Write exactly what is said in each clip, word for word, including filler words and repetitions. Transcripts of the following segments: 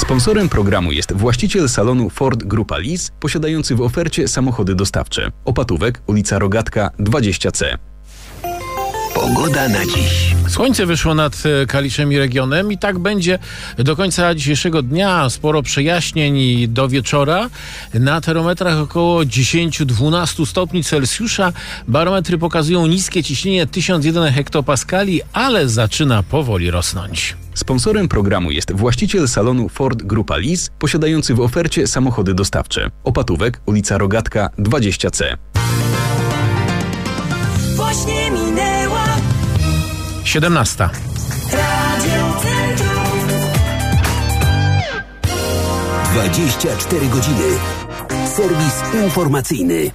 Sponsorem programu jest właściciel salonu Ford Grupa Lease, posiadający w ofercie samochody dostawcze. Opatówek, ulica Rogatka dwadzieścia C. Pogoda na dziś. Słońce wyszło nad Kaliszem i regionem i tak będzie do końca dzisiejszego dnia. Sporo przejaśnień i do wieczora. Na termometrach około dziesięć do dwunastu stopni Celsjusza. Barometry pokazują niskie ciśnienie tysiąc jeden hektopaskali, ale zaczyna powoli rosnąć. Sponsorem programu jest właściciel salonu Ford Grupa Lease, posiadający w ofercie samochody dostawcze. Opatówek, ulica Rogatka dwadzieścia C. Właśnie minęła siedemnasta. Radio Centrum. dwadzieścia cztery godziny. Serwis informacyjny.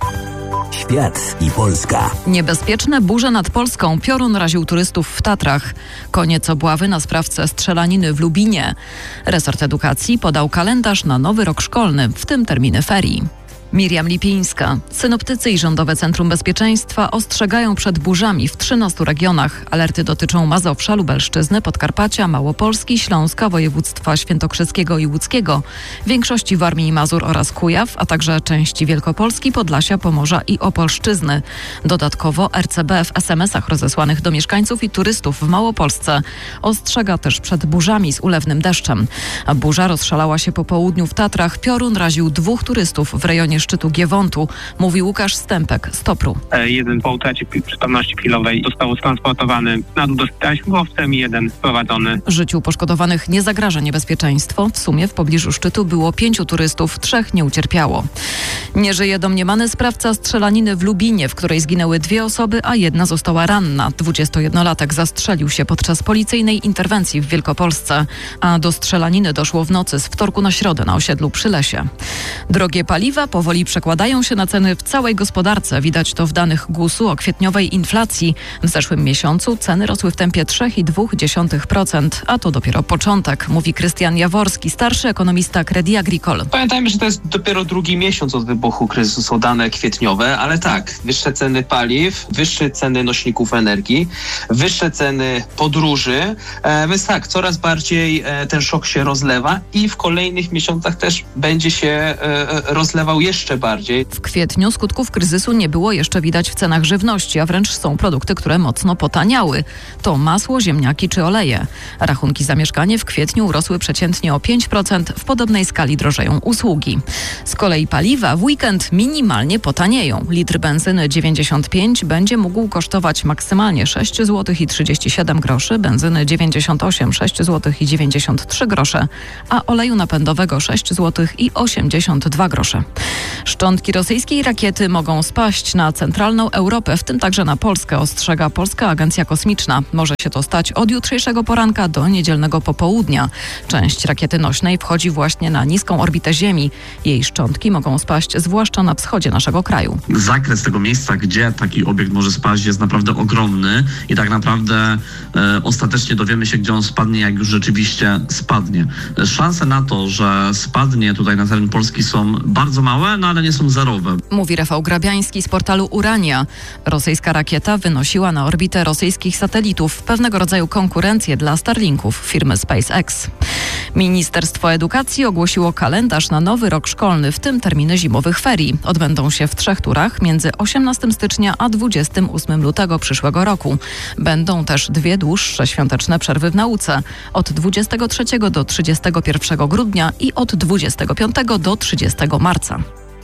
Świat i Polska. Niebezpieczne burze nad Polską. Piorun raził turystów w Tatrach. Koniec obławy na sprawcę strzelaniny w Lubinie. Resort Edukacji podał kalendarz na nowy rok szkolny, w tym terminy ferii. Miriam Lipińska. Synoptycy i Rządowe Centrum Bezpieczeństwa ostrzegają przed burzami w trzynastu regionach. Alerty dotyczą Mazowsza, Lubelszczyzny, Podkarpacia, Małopolski, Śląska, województwa świętokrzyskiego i łódzkiego, większości Warmii i Mazur oraz Kujaw, a także części Wielkopolski, Podlasia, Pomorza i Opolszczyzny. Dodatkowo R C B w es em esach rozesłanych do mieszkańców i turystów w Małopolsce ostrzega też przed burzami z ulewnym deszczem. A burza rozszalała się po południu w Tatrach. Piorun raził dwóch turystów w rejonie szczytu Giewontu, mówi Łukasz Stępek z Topru. Jeden po utracie przytomności chwilowej został transportowany na dół do szpitala śmigłowcem i jeden sprowadzony. Życiu poszkodowanych nie zagraża niebezpieczeństwo. W sumie w pobliżu szczytu było pięciu turystów, trzech nie ucierpiało. Nie żyje domniemany sprawca strzelaniny w Lubinie, w której zginęły dwie osoby, a jedna została ranna. dwudziestojednolatek zastrzelił się podczas policyjnej interwencji w Wielkopolsce, a do strzelaniny doszło w nocy z wtorku na środę na osiedlu Przylesie. Drogie paliwa powoli przekładają się na ceny w całej gospodarce. Widać to w danych gusu o kwietniowej inflacji. W zeszłym miesiącu ceny rosły w tempie trzy i dwie dziesiąte procent, a to dopiero początek, mówi Krystian Jaworski, starszy ekonomista Crédit Agricole. Pamiętajmy, że to jest dopiero drugi miesiąc od wybuchu kryzysu, są dane kwietniowe, ale tak, wyższe ceny paliw, wyższe ceny nośników energii, wyższe ceny podróży, e, więc tak, coraz bardziej e, ten szok się rozlewa i w kolejnych miesiącach też będzie się e, rozlewał jeszcze bardziej. W kwietniu skutków kryzysu nie było jeszcze widać w cenach żywności, a wręcz są produkty, które mocno potaniały. To masło, ziemniaki czy oleje. Rachunki za mieszkanie w kwietniu urosły przeciętnie o pięć procent, w podobnej skali drożeją usługi. Z kolei paliwa w weekend minimalnie potanieją. Litr benzyny dziewięćdziesiąt pięć będzie mógł kosztować maksymalnie sześć złotych i trzydzieści siedem groszy, benzyny dziewięćdziesiąt osiem sześć złotych i dziewięćdziesiąt trzy grosze, a oleju napędowego sześć złotych i osiemdziesiąt dwa grosze. Szczątki rosyjskiej rakiety mogą spaść na centralną Europę, w tym także na Polskę, ostrzega Polska Agencja Kosmiczna. Może się to stać od jutrzejszego poranka do niedzielnego popołudnia. Część rakiety nośnej wchodzi właśnie na niską orbitę Ziemi. Jej szczątki mogą spaść zwłaszcza na wschodzie naszego kraju. Zakres tego miejsca, gdzie taki obiekt może spaść, jest naprawdę ogromny i tak naprawdę e, ostatecznie dowiemy się, gdzie on spadnie, jak już rzeczywiście spadnie. Szanse na to, że spadnie tutaj na teren Polski są bardzo małe, no ale nie są zerowe. Mówi Rafał Grabiański z portalu Urania. Rosyjska rakieta wynosiła na orbitę rosyjskich satelitów, pewnego rodzaju konkurencję dla Starlinków firmy SpaceX. Ministerstwo Edukacji ogłosiło kalendarz na nowy rok szkolny, w tym terminy zimowych ferii. Odbędą się w trzech turach między osiemnastego stycznia a dwudziestego ósmego lutego przyszłego roku. Będą też dwie dłuższe świąteczne przerwy w nauce. Od dwudziestego trzeciego do trzydziestego pierwszego grudnia i od dwudziestego piątego do trzydziestego marca.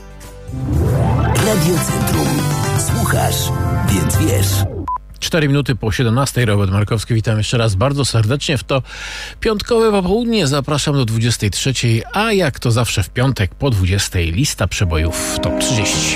Radio Centrum. Słuchasz, więc wiesz. Cztery minuty po siedemnastej. Robert Markowski, witam jeszcze raz bardzo serdecznie w to piątkowe popołudnie. Zapraszam do dwudziestej trzeciej, a jak to zawsze w piątek po dwudziestej lista przebojów Top trzydzieści.